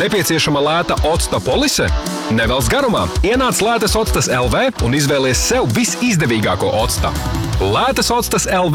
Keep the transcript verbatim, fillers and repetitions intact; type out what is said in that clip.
Nepieciešama lēta octa polise? Nevelc garumā. Ienāc Lētas Octas L V un izvēlies sev visizdevīgāko octa. Lētas Octas L V